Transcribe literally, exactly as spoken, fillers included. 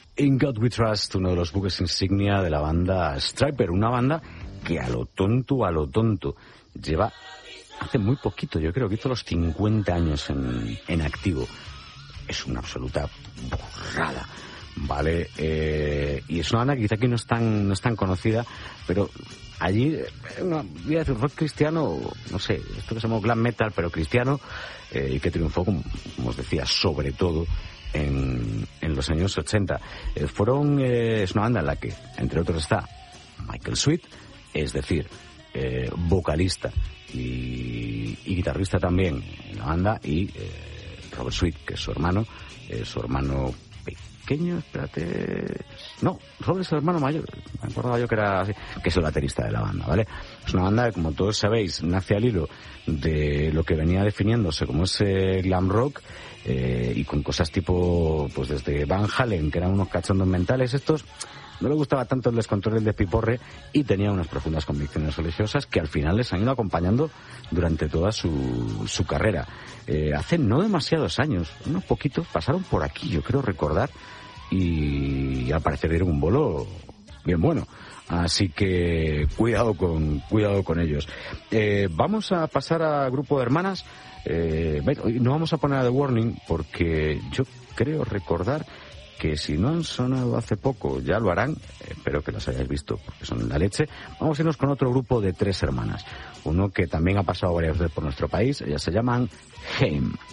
In God We Trust, uno de los buques insignia de la banda Stryper, una banda que a lo tonto, a lo tonto, lleva hace muy poquito, yo creo que hizo los cincuenta años en, en activo. Es una absoluta burrada, ¿vale? Eh, y es una banda que quizá aquí no es tan, no es tan conocida, pero allí, una, voy a decir, rock cristiano, no sé, esto que se llama glam metal, pero cristiano, eh, y que triunfó, como, como os decía, sobre todo en, en los años ochenta. Eh, fueron, eh, es una banda en la que, entre otros, está Michael Sweet, es decir, eh, vocalista y, y guitarrista también en la banda, y eh, Robert Sweet, que es su hermano, eh, su hermano pequeño, espérate, no, Robert es el hermano mayor, me acordaba yo que era así, que es el baterista de la banda, ¿vale? Es una banda que, como todos sabéis, nace al hilo de lo que venía definiéndose como ese glam rock, eh, y con cosas tipo, pues desde Van Halen, que eran unos cachondos mentales estos. No le gustaba tanto el descontrol de Piporre y tenía unas profundas convicciones religiosas que al final les han ido acompañando durante toda su, su carrera. Eh, hace no demasiados años, unos poquitos, pasaron por aquí, yo creo recordar, y al parecer dieron un bolo bien bueno. Así que cuidado con cuidado con ellos. Eh, vamos a pasar a grupo de hermanas. Eh, no vamos a poner a The Warning porque yo creo recordar que si no han sonado hace poco ya lo harán, espero que los hayáis visto porque son la leche. Vamos a irnos con otro grupo de tres hermanas, uno que también ha pasado varias veces por nuestro país, ellas se llaman Haim.